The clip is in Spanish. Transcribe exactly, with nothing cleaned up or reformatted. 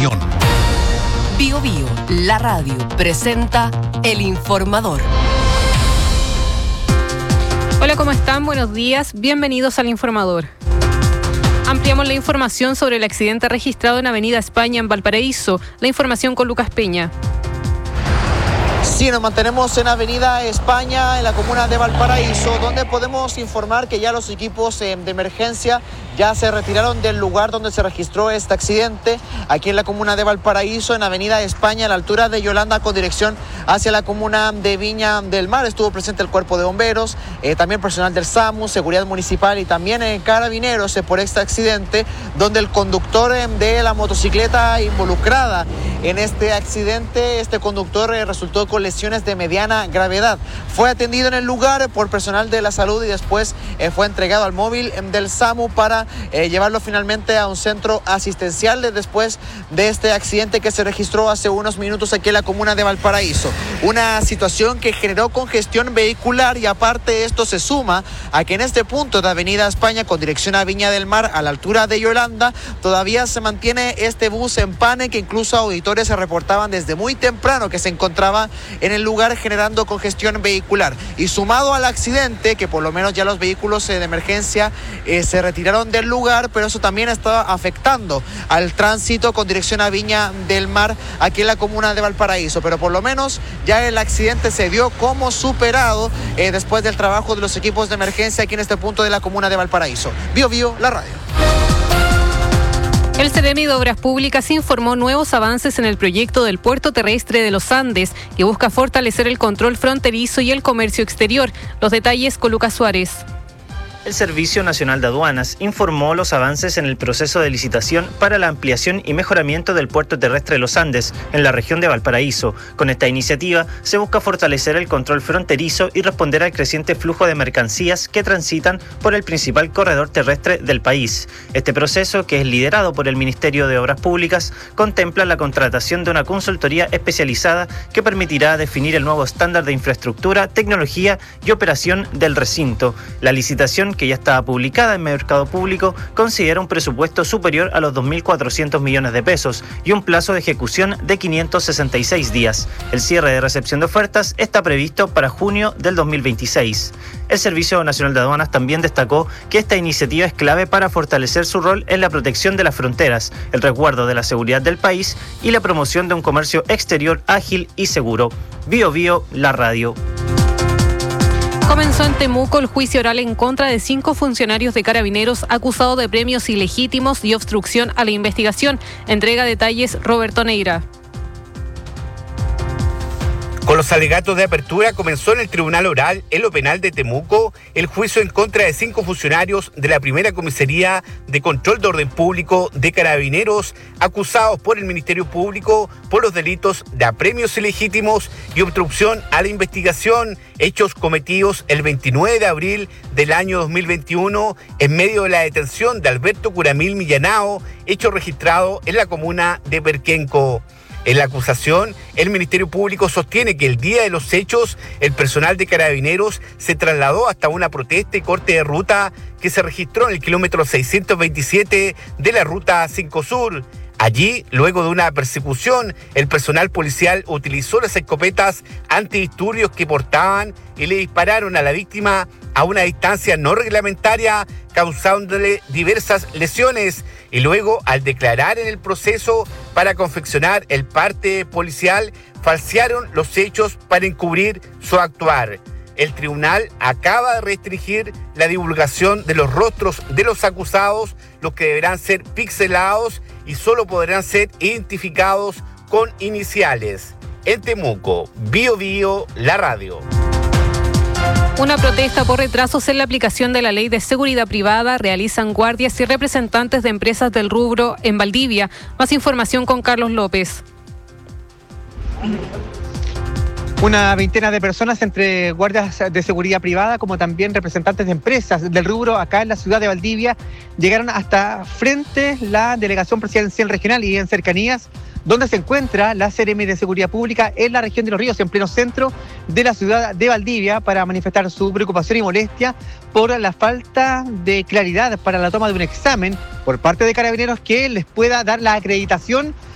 información. Bio Bio, la radio, presenta El Informador. Hola, ¿cómo están? Buenos días. Bienvenidos al Informador. Ampliamos la información sobre el accidente registrado en Avenida España en Valparaíso. La información con Lucas Peña. Sí, nos mantenemos en Avenida España, en la comuna de Valparaíso, donde podemos informar que ya los equipos eh, de emergencia ya se retiraron del lugar donde se registró este accidente, aquí en la comuna de Valparaíso, en Avenida España, a la altura de Yolanda, con dirección hacia la comuna de Viña del Mar. Estuvo presente el cuerpo de bomberos, eh, también personal del SAMU, seguridad municipal y también eh, carabineros eh, por este accidente, donde el conductor eh, de la motocicleta involucrada en este accidente, este conductor eh, resultó con lesiones de mediana gravedad. Fue atendido en el lugar por personal de la salud y después eh, fue entregado al móvil eh, del SAMU para Eh, llevarlo finalmente a un centro asistencial después de este accidente que se registró hace unos minutos aquí en la comuna de Valparaíso. Una situación que generó congestión vehicular y aparte esto se suma a que en este punto de Avenida España con dirección a Viña del Mar a la altura de Yolanda todavía se mantiene este bus en pane que incluso auditores se reportaban desde muy temprano que se encontraba en el lugar generando congestión vehicular. Y sumado al accidente, que por lo menos ya los vehículos eh, de emergencia eh, se retiraron del lugar, pero eso también está afectando al tránsito con dirección a Viña del Mar aquí en la comuna de Valparaíso, pero por lo menos ya el accidente se dio como superado eh, después del trabajo de los equipos de emergencia aquí en este punto de la comuna de Valparaíso. Bio Bio, la radio. El Ceremi de Obras Públicas informó nuevos avances en el proyecto del puerto terrestre de los Andes, que busca fortalecer el control fronterizo y el comercio exterior. Los detalles con Lucas Suárez. El Servicio Nacional de Aduanas informó los avances en el proceso de licitación para la ampliación y mejoramiento del puerto terrestre de los Andes en la región de Valparaíso. Con esta iniciativa se busca fortalecer el control fronterizo y responder al creciente flujo de mercancías que transitan por el principal corredor terrestre del país. Este proceso, que es liderado por el Ministerio de Obras Públicas, contempla la contratación de una consultoría especializada que permitirá definir el nuevo estándar de infraestructura, tecnología y operación del recinto. La licitación, que ya estaba publicada en Mercado Público, considera un presupuesto superior a los dos mil cuatrocientos millones de pesos y un plazo de ejecución de quinientos sesenta y seis días. El cierre de recepción de ofertas está previsto para junio del dos mil veintiséis. El Servicio Nacional de Aduanas también destacó que esta iniciativa es clave para fortalecer su rol en la protección de las fronteras, el resguardo de la seguridad del país y la promoción de un comercio exterior ágil y seguro. Bio Bio, la radio. Comenzó en Temuco el juicio oral en contra de cinco funcionarios de Carabineros acusados de premios ilegítimos y obstrucción a la investigación. Entrega detalles Roberto Neira. Con los alegatos de apertura comenzó en el Tribunal Oral, en lo penal de Temuco, el juicio en contra de cinco funcionarios de la primera comisaría de control de orden público de Carabineros, acusados por el Ministerio Público por los delitos de apremios ilegítimos y obstrucción a la investigación, hechos cometidos el veintinueve de abril del año dos mil veintiuno en medio de la detención de Alberto Curamil Millanao, hecho registrado en la comuna de Perquenco. En la acusación, el Ministerio Público sostiene que el día de los hechos, el personal de Carabineros se trasladó hasta una protesta y corte de ruta que se registró en el kilómetro seiscientos veintisiete de la Ruta cinco Sur. Allí, luego de una persecución, el personal policial utilizó las escopetas antidisturbios que portaban y le dispararon a la víctima a una distancia no reglamentaria, causándole diversas lesiones. Y luego, al declarar en el proceso para confeccionar el parte policial, falsearon los hechos para encubrir su actuar. El tribunal acaba de restringir la divulgación de los rostros de los acusados, los que deberán ser pixelados y solo podrán ser identificados con iniciales. En Temuco, Bio Bio, la radio. Una protesta por retrasos en la aplicación de la ley de seguridad privada realizan guardias y representantes de empresas del rubro en Valdivia. Más información con Carlos López. Una veintena de personas, entre guardias de seguridad privada como también representantes de empresas del rubro acá en la ciudad de Valdivia, llegaron hasta frente la Delegación Presidencial Regional y en cercanías, donde se encuentra la C R M de Seguridad Pública en la región de Los Ríos, en pleno centro de la ciudad de Valdivia, para manifestar su preocupación y molestia por la falta de claridad para la toma de un examen por parte de Carabineros que les pueda dar la acreditación